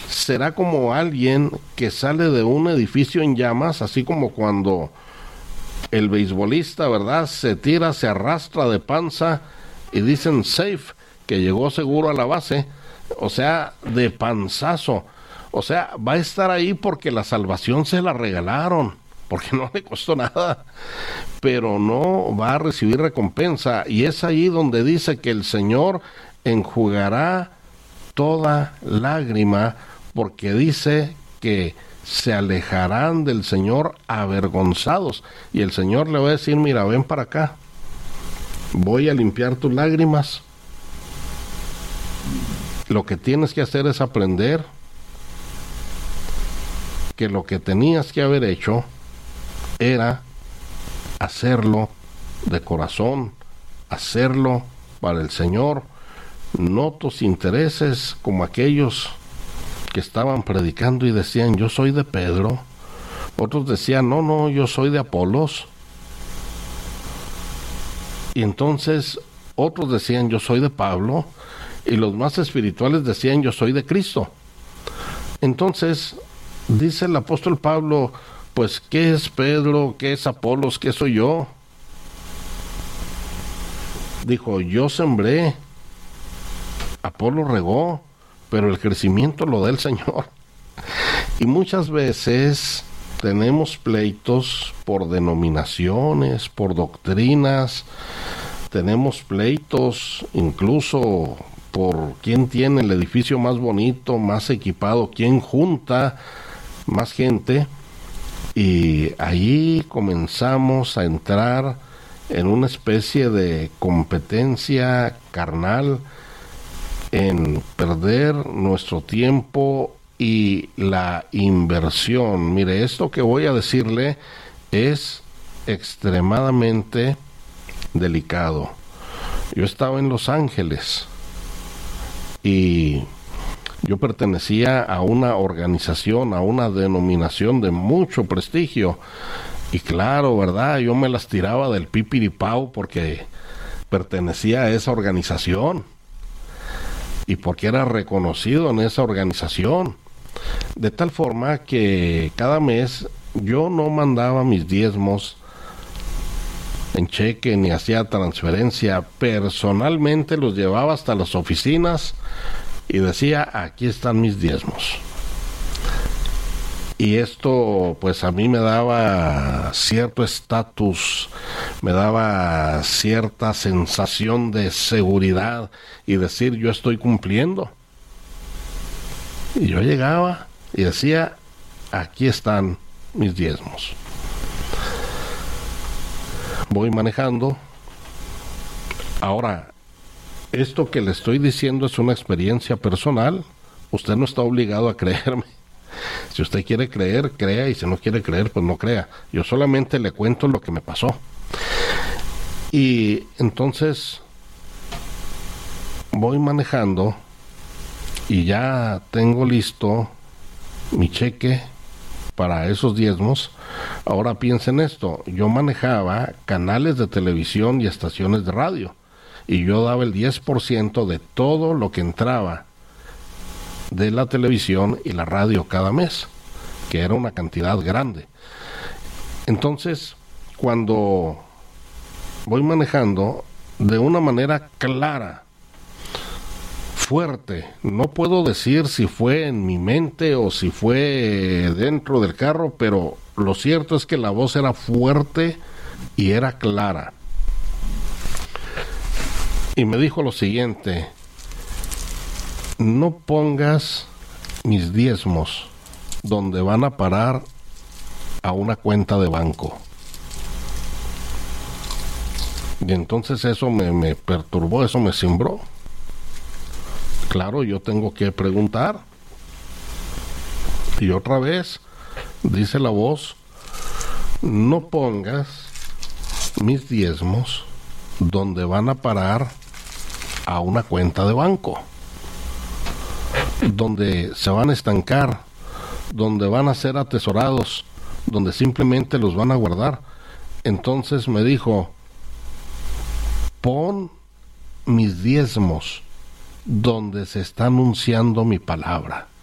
será como alguien que sale de un edificio en llamas, así como cuando el beisbolista, ¿verdad?, se tira, se arrastra de panza y dicen safe, que llegó seguro a la base, o sea, de panzazo. O sea, va a estar ahí porque la salvación se la regalaron, porque no le costó nada, pero no va a recibir recompensa. Y es ahí donde dice que el Señor enjugará toda lágrima, porque dice que se alejarán del Señor avergonzados. Y el Señor le va a decir, mira, ven para acá, voy a limpiar tus lágrimas. Lo que tienes que hacer es aprender que lo que tenías que haber hecho era hacerlo de corazón, hacerlo para el Señor, no tus intereses como aquellos que estaban predicando y decían, yo soy de Pedro. Otros decían, no, yo soy de Apolos. Y entonces otros decían, yo soy de Pablo. Y los más espirituales decían, yo soy de Cristo. Entonces dice el apóstol Pablo, pues, ¿qué es Pedro? ¿Qué es Apolos? ¿Qué soy yo? Dijo, yo sembré, Apolo regó, pero el crecimiento lo da el Señor. Y muchas veces tenemos pleitos por denominaciones, por doctrinas, tenemos pleitos incluso por quién tiene el edificio más bonito, más equipado, quién junta más gente, y allí comenzamos a entrar en una especie de competencia carnal, en perder nuestro tiempo y la inversión. Mire, esto que voy a decirle es extremadamente delicado. Yo estaba en Los Ángeles y yo pertenecía a una organización, a una denominación de mucho prestigio, y claro, ¿verdad?, yo me las tiraba del pipiripao porque pertenecía a esa organización y porque era reconocido en esa organización, de tal forma que cada mes yo no mandaba mis diezmos en cheque ni hacía transferencia, personalmente los llevaba hasta las oficinas y decía, aquí están mis diezmos. Y esto pues a mí me daba cierto estatus, me daba cierta sensación de seguridad y decir, yo estoy cumpliendo. Y yo llegaba y decía, aquí están mis diezmos. Voy manejando. Ahora, esto que le estoy diciendo es una experiencia personal. Usted no está obligado a creerme. Si usted quiere creer, crea, y si no quiere creer, pues no crea. Yo solamente le cuento lo que me pasó. Y entonces voy manejando y ya tengo listo mi cheque para esos diezmos. Ahora piensen esto, yo manejaba canales de televisión y estaciones de radio, y yo daba el 10% de todo lo que entraba de la televisión y la radio cada mes, que era una cantidad grande. Entonces, cuando voy manejando de una manera clara, fuerte, no puedo decir si fue en mi mente o si fue dentro del carro, pero lo cierto es que la voz era fuerte y era clara. Y me dijo lo siguiente: no pongas mis diezmos donde van a parar a una cuenta de banco. Y entonces eso me perturbó, eso me cimbró. Claro, yo tengo que preguntar. Y otra vez dice la voz: no pongas mis diezmos donde van a parar a una cuenta de banco, donde se van a estancar, donde van a ser atesorados, donde simplemente los van a guardar. Entonces me dijo: pon mis diezmos donde se está anunciando mi palabra.